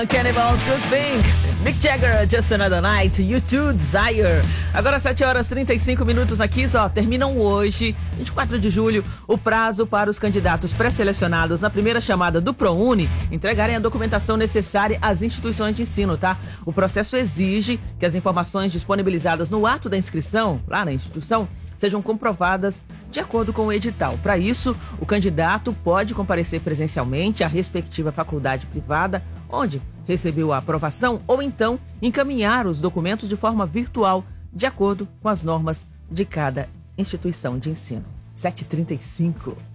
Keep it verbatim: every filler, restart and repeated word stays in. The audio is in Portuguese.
Cannibal Good Thing, Mick Jagger, Just Another Night, U dois Desire. Agora sete horas e trinta e cinco minutos aqui, ó, terminam hoje, vinte e quatro de julho, o prazo para os candidatos pré-selecionados na primeira chamada do ProUni entregarem a documentação necessária às instituições de ensino, tá? O processo exige que as informações disponibilizadas no ato da inscrição, lá na instituição, sejam comprovadas de acordo com o edital. Para isso, o candidato pode comparecer presencialmente à respectiva faculdade privada, onde recebeu a aprovação, ou então encaminhar os documentos de forma virtual, de acordo com as normas de cada instituição de ensino. sete e trinta e cinco.